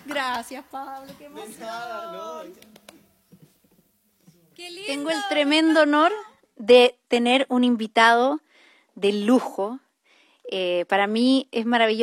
Gracias, Pablo, qué emoción. Qué lindo. Tengo el tremendo honor de tener un invitado de lujo. Para mí es maravilloso.